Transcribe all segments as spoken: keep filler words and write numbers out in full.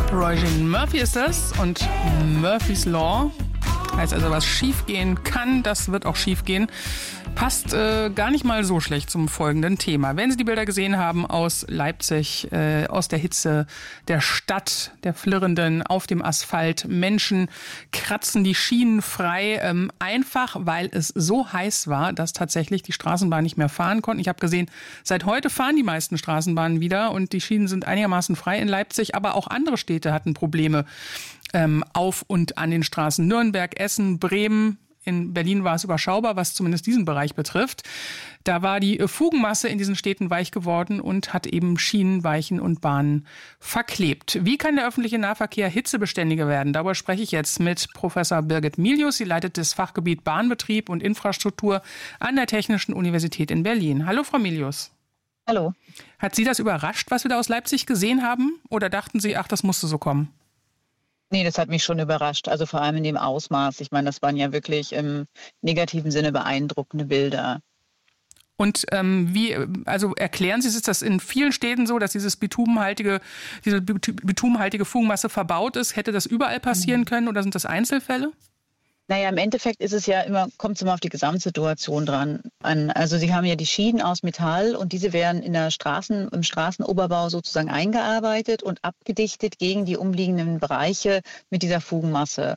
Roisin Murphy ist das und Murphy's Law. Heißt also, was schief gehen kann, das wird auch schief gehen. Passt äh, gar nicht mal so schlecht zum folgenden Thema. Wenn Sie die Bilder gesehen haben aus Leipzig, äh, aus der Hitze der Stadt, der Flirrenden auf dem Asphalt, Menschen kratzen die Schienen frei, ähm, einfach weil es so heiß war, dass tatsächlich die Straßenbahnen nicht mehr fahren konnten. Ich habe gesehen, seit heute fahren die meisten Straßenbahnen wieder und die Schienen sind einigermaßen frei in Leipzig, aber auch andere Städte hatten Probleme ähm, auf und an den Straßen. Nürnberg, Essen, Bremen. In Berlin war es überschaubar, was zumindest diesen Bereich betrifft. Da war die Fugenmasse in diesen Städten weich geworden und hat eben Schienen, Weichen und Bahnen verklebt. Wie kann der öffentliche Nahverkehr hitzebeständiger werden? Darüber spreche ich jetzt mit Professor Birgit Milius. Sie leitet das Fachgebiet Bahnbetrieb und Infrastruktur an der Technischen Universität in Berlin. Hallo, Frau Milius. Hallo. Hat Sie das überrascht, was wir da aus Leipzig gesehen haben? Oder dachten Sie, ach, das musste so kommen? Nee, das hat mich schon überrascht. Also vor allem in dem Ausmaß. Ich meine, das waren ja wirklich im negativen Sinne beeindruckende Bilder. Und ähm, wie, also erklären Sie, ist das in vielen Städten so, dass dieses bitumenhaltige, diese bitumenhaltige Fugenmasse verbaut ist? Hätte das überall passieren können oder sind das Einzelfälle? Naja, im Endeffekt ist es ja immer, kommt es immer auf die Gesamtsituation dran an. Also Sie haben ja die Schienen aus Metall und diese werden in der Straßen, im Straßenoberbau sozusagen eingearbeitet und abgedichtet gegen die umliegenden Bereiche mit dieser Fugenmasse.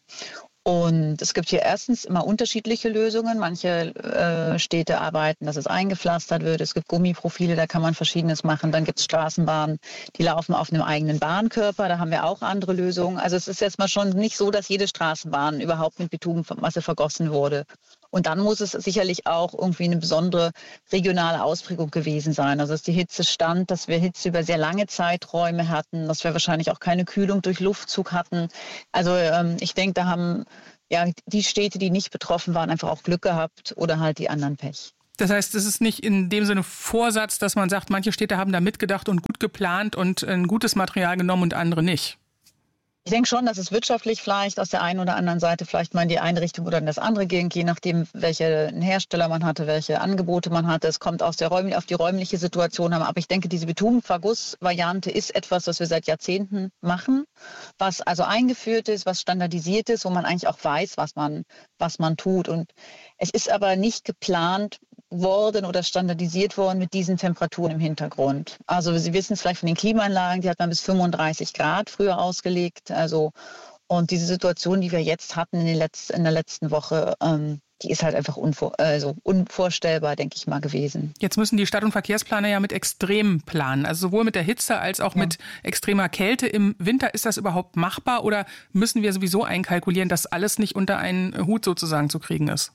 Und es gibt hier erstens immer unterschiedliche Lösungen. Manche äh, Städte arbeiten, dass es eingepflastert wird. Es gibt Gummiprofile, da kann man Verschiedenes machen. Dann gibt es Straßenbahnen, die laufen auf einem eigenen Bahnkörper. Da haben wir auch andere Lösungen. Also es ist jetzt mal schon nicht so, dass jede Straßenbahn überhaupt mit Bitumenmasse vergossen wurde. Und dann muss es sicherlich auch irgendwie eine besondere regionale Ausprägung gewesen sein. Also dass die Hitze stand, dass wir Hitze über sehr lange Zeiträume hatten, dass wir wahrscheinlich auch keine Kühlung durch Luftzug hatten. Also ähm, ich denke, da haben ja die Städte, die nicht betroffen waren, einfach auch Glück gehabt oder halt die anderen Pech. Das heißt, es ist nicht in dem Sinne Vorsatz, dass man sagt, manche Städte haben da mitgedacht und gut geplant und ein gutes Material genommen und andere nicht. Ich denke schon, dass es wirtschaftlich vielleicht aus der einen oder anderen Seite vielleicht mal in die eine Richtung oder in das andere ging, je nachdem, welche Hersteller man hatte, welche Angebote man hatte. Es kommt aus der Räum- auf die räumliche Situation an. Aber ich denke, diese Bitumenverguss-Variante ist etwas, was wir seit Jahrzehnten machen, was also eingeführt ist, was standardisiert ist, wo man eigentlich auch weiß, was man, was man tut. Und es ist aber nicht geplant worden oder standardisiert worden mit diesen Temperaturen im Hintergrund. Also Sie wissen es vielleicht von den Klimaanlagen, die hat man bis fünfunddreißig Grad früher ausgelegt. Also und diese Situation, die wir jetzt hatten in, den Letz-, in der letzten Woche, ähm, die ist halt einfach unvor- also unvorstellbar, denke ich mal, gewesen. Jetzt müssen die Stadt- und Verkehrsplaner ja mit Extremen planen. Also sowohl mit der Hitze als auch ja. mit extremer Kälte im Winter. Ist das überhaupt machbar oder müssen wir sowieso einkalkulieren, dass alles nicht unter einen Hut sozusagen zu kriegen ist?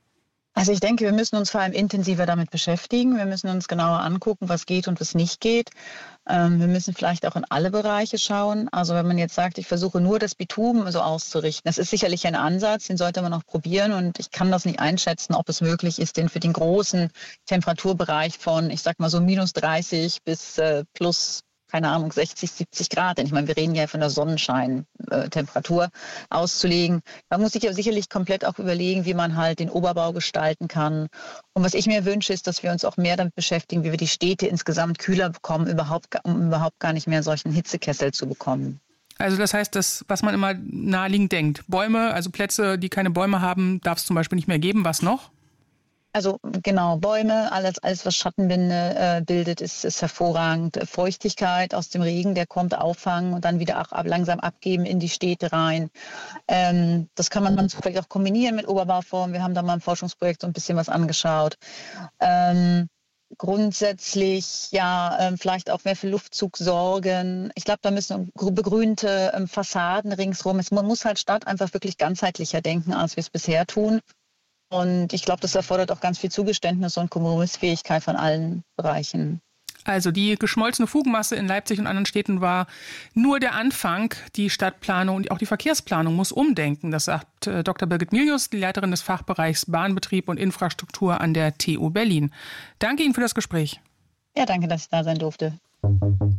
Also ich denke, wir müssen uns vor allem intensiver damit beschäftigen. Wir müssen uns genauer angucken, was geht und was nicht geht. Ähm, wir müssen vielleicht auch in alle Bereiche schauen. Also wenn man jetzt sagt, ich versuche nur das Bitumen so auszurichten, das ist sicherlich ein Ansatz, den sollte man auch probieren. Und ich kann das nicht einschätzen, ob es möglich ist, den für den großen Temperaturbereich von, ich sag mal so minus dreißig bis äh, plus keine Ahnung, sechzig, siebzig Grad. Denn ich meine, wir reden ja von der Sonnenscheintemperatur auszulegen. Man muss sich ja sicherlich komplett auch überlegen, wie man halt den Oberbau gestalten kann. Und was ich mir wünsche, ist, dass wir uns auch mehr damit beschäftigen, wie wir die Städte insgesamt kühler bekommen, überhaupt, um überhaupt gar nicht mehr einen solchen Hitzekessel zu bekommen. Also das heißt, das, was man immer naheliegend denkt, Bäume, also Plätze, die keine Bäume haben, darf es zum Beispiel nicht mehr geben. Was noch? Also genau, Bäume, alles, alles was Schattenbinde äh, bildet, ist, ist hervorragend. Feuchtigkeit aus dem Regen, der kommt, auffangen und dann wieder auch ab, langsam abgeben in die Städte rein. Ähm, das kann man dann vielleicht auch kombinieren mit Oberbauformen. Wir haben da mal im Forschungsprojekt so ein bisschen was angeschaut. Ähm, grundsätzlich ja ähm, vielleicht auch mehr für Luftzug sorgen. Ich glaube, da müssen begrünte ähm, Fassaden ringsrum. Es, man muss halt Stadt einfach wirklich ganzheitlicher denken, als wir es bisher tun. Und ich glaube, das erfordert auch ganz viel Zugeständnis und Kompromissfähigkeit von allen Bereichen. Also die geschmolzene Fugenmasse in Leipzig und anderen Städten war nur der Anfang. Die Stadtplanung und auch die Verkehrsplanung muss umdenken. Das sagt äh, Doktor Birgit Milius, die Leiterin des Fachbereichs Bahnbetrieb und Infrastruktur an der T U Berlin. Danke Ihnen für das Gespräch. Ja, danke, dass ich da sein durfte.